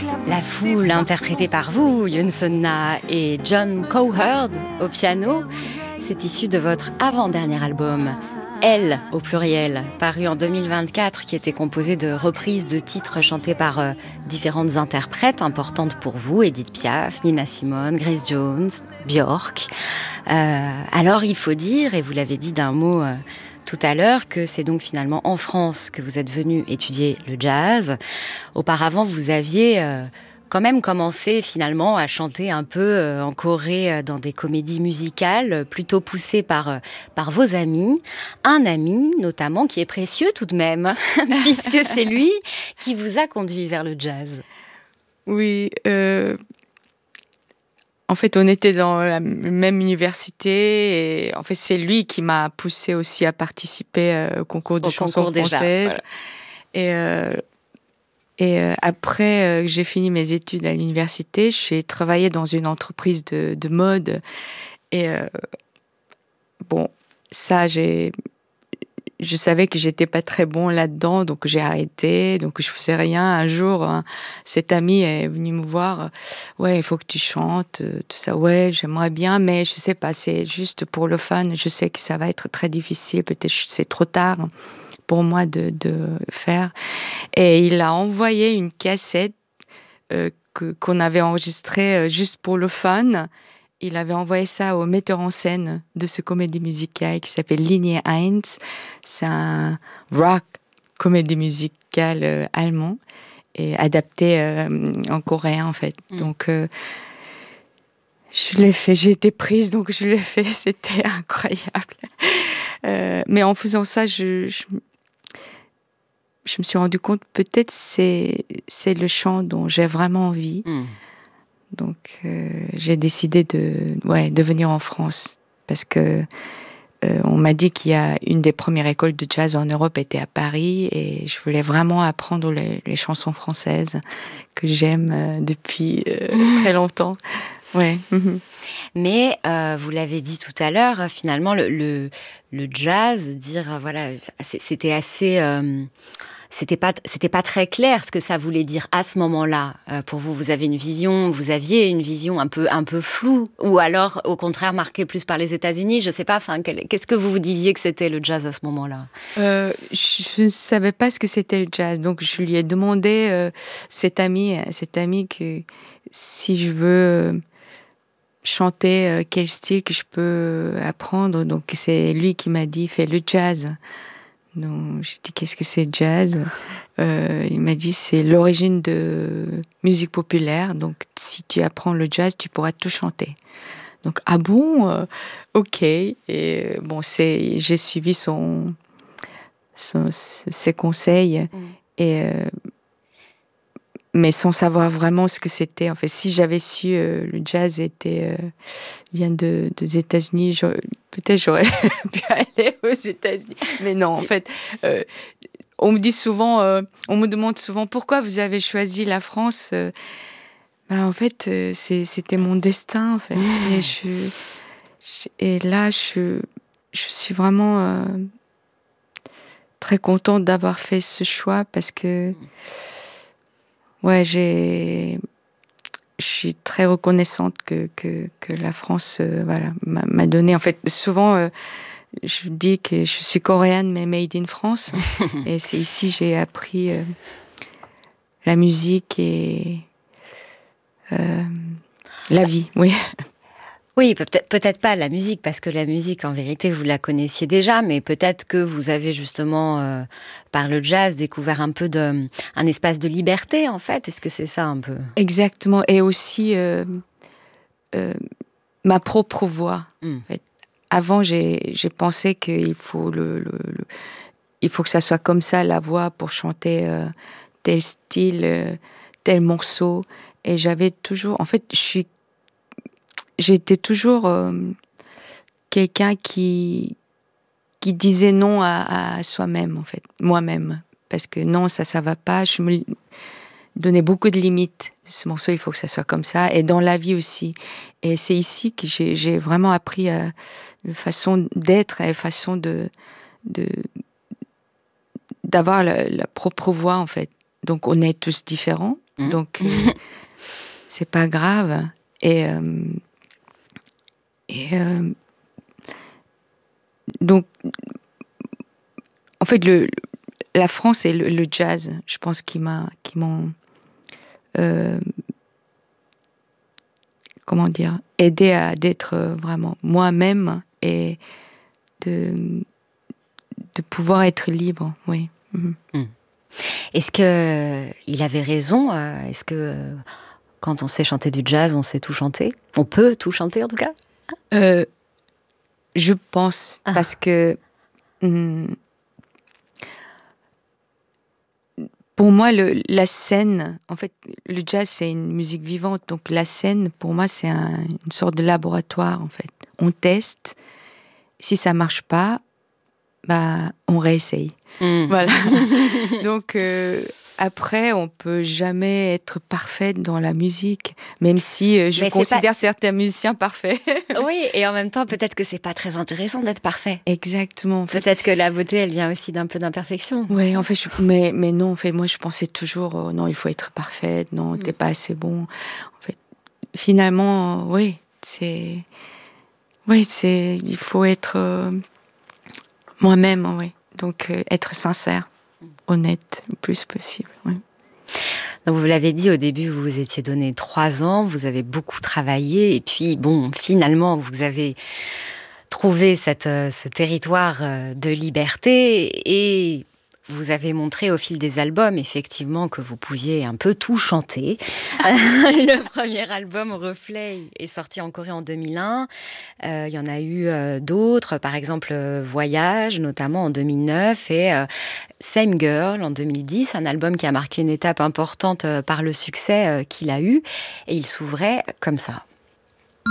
La Foule, interprétée par vous, Yoon Sun-na, et John Cowherd au piano, c'est issu de votre avant-dernier album, Elle au pluriel, paru en 2024, qui était composé de reprises de titres chantés par différentes interprètes importantes pour vous, Edith Piaf, Nina Simone, Grace Jones, Björk. Alors il faut dire, et vous l'avez dit d'un mot tout à l'heure, que c'est donc finalement en France que vous êtes venu étudier le jazz. Auparavant, vous aviez quand même commencé finalement à chanter un peu en Corée dans des comédies musicales, plutôt poussées par vos amis. Un ami notamment qui est précieux tout de même, puisque c'est lui qui vous a conduit vers le jazz. Oui, en fait, on était dans la même université et en fait, c'est lui qui m'a poussé aussi à participer au concours de chansons françaises. Voilà. Et après que j'ai fini mes études à l'université, j'ai travaillé dans une entreprise de mode. Et bon, ça, je savais que j'étais pas très bon là-dedans, donc j'ai arrêté, donc je faisais rien. Un jour, cet ami est venu me voir. Ouais, il faut que tu chantes, tout ça. Ouais, j'aimerais bien, mais je sais pas, c'est juste pour le fun. Je sais que ça va être très difficile, peut-être c'est trop tard pour moi de faire. Et il a envoyé une cassette qu'on avait enregistrée juste pour le fun. Il avait envoyé ça au metteur en scène de ce comédie musicale qui s'appelle Linie 1. C'est un rock comédie musicale allemand et adapté en coréen en fait. Donc je l'ai fait, j'ai été prise donc je l'ai fait, c'était incroyable. Mais en faisant ça, je me suis rendu compte peut-être c'est le chant dont j'ai vraiment envie. Donc j'ai décidé de venir en France parce que on m'a dit qu'il y a une des premières écoles de jazz en Europe était à Paris et je voulais vraiment apprendre les chansons françaises que j'aime depuis très longtemps. Ouais. Mais vous l'avez dit tout à l'heure, finalement le jazz, dire voilà, c'était assez c'était pas très clair ce que ça voulait dire à ce moment-là. Pour vous, vous aviez une vision un peu floue, ou alors au contraire marquée plus par les États-Unis. Je sais pas. Enfin, qu'est-ce que vous vous disiez que c'était le jazz à ce moment-là? Je ne savais pas ce que c'était le jazz, donc je lui ai demandé cet ami que si je veux chanter quel style que je peux apprendre. Donc c'est lui qui m'a dit fais le jazz. Donc j'ai dit qu'est-ce que c'est jazz? Il m'a dit c'est l'origine de musique populaire. Donc si tu apprends le jazz, tu pourras tout chanter. Donc ah bon, ok. Et bon j'ai suivi ses conseils et mais sans savoir vraiment ce que c'était. En fait, si j'avais su le jazz vient des États-Unis, peut-être j'aurais pu aller aux États-Unis. Mais non, en fait, on me demande souvent pourquoi vous avez choisi la France. En fait, c'était mon destin, en fait. Et là, je suis vraiment très contente d'avoir fait ce choix parce que ouais, je suis très reconnaissante que la France voilà, m'a donné. En fait, souvent, je dis que je suis coréenne, mais made in France. Et c'est ici que j'ai appris la musique et la vie, oui. Oui, peut-être pas la musique, parce que la musique, en vérité, vous la connaissiez déjà, mais peut-être que vous avez justement, par le jazz, découvert un peu un espace de liberté, en fait. Est-ce que c'est ça, un peu? Exactement. Et aussi ma propre voix. En fait. Avant, j'ai pensé qu'il faut il faut que ça soit comme ça, la voix, pour chanter tel style, tel morceau. Et j'avais toujours... En fait, j'étais toujours quelqu'un qui disait non à soi-même, en fait, moi-même. Parce que non, ça va pas. Je me donnais beaucoup de limites. Ce morceau, il faut que ça soit comme ça. Et dans la vie aussi. Et c'est ici que j'ai vraiment appris une façon d'être et une façon d'avoir la propre voix, en fait. Donc, on est tous différents. Donc, c'est pas grave. Donc, en fait, la France et le jazz, je pense, qui m'ont comment dire, aidé à d'être vraiment moi-même et de pouvoir être libre, oui. Est-ce qu'il avait raison? Est-ce que quand on sait chanter du jazz, on sait tout chanter? On peut tout chanter, en tout cas? Je pense, parce que pour moi, la scène, en fait, le jazz, c'est une musique vivante. Donc la scène, pour moi, c'est une sorte de laboratoire, en fait. On teste. Si ça marche pas, on réessaye. Voilà. Donc après, on peut jamais être parfaite dans la musique, même si je considère certains musiciens parfaits. Oui, et en même temps, peut-être que c'est pas très intéressant d'être parfait. Exactement. Peut-être que la beauté, elle vient aussi d'un peu d'imperfection. Oui, en fait, mais non, en fait, moi, je pensais toujours, non, il faut être parfaite, non, t'es pas assez bon. En fait, finalement, il faut être moi-même, oui. Donc, être sincère, honnête, le plus possible, oui. Donc vous l'avez dit au début, vous vous étiez donné 3 ans, vous avez beaucoup travaillé, et puis finalement, vous avez trouvé ce territoire de liberté, et vous avez montré au fil des albums, effectivement, que vous pouviez un peu tout chanter. Le premier album, Reflet, est sorti en Corée en 2001. Il y en a eu d'autres, par exemple Voyage, notamment en 2009, et Same Girl en 2010, un album qui a marqué une étape importante par le succès qu'il a eu. Et il s'ouvrait comme ça.